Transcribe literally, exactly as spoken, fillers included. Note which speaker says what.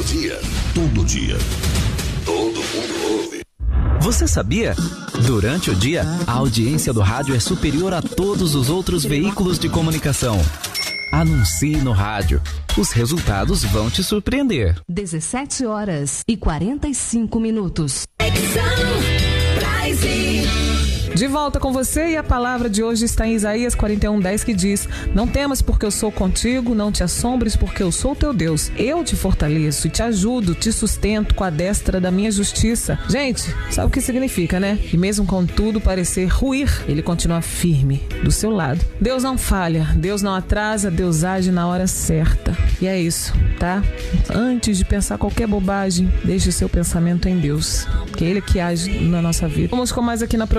Speaker 1: dia. Todo dia. Todo mundo ouve.
Speaker 2: Você sabia? Durante o dia, a audiência do rádio é superior a todos os outros veículos de comunicação. Anuncie no rádio. Os resultados vão te surpreender.
Speaker 3: dezessete horas e quarenta e cinco minutos.
Speaker 4: De volta com você, e a palavra de hoje está em Isaías quarenta e um, dez, que diz: não temas porque eu sou contigo, não te assombres porque eu sou teu Deus. Eu te fortaleço e te ajudo, te sustento com a destra da minha justiça. Gente, sabe o que significa, né? E mesmo com tudo parecer ruir, ele continua firme do seu lado. Deus não falha, Deus não atrasa, Deus age na hora certa. E é isso, tá? Antes de pensar qualquer bobagem, deixe o seu pensamento em Deus, que é Ele que age na nossa vida. Vamos com mais aqui na